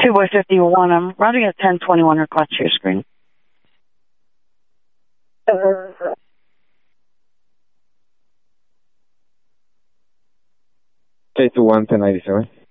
2 by 51. I'm running a 1021 request to your screen. K to 1, 1097.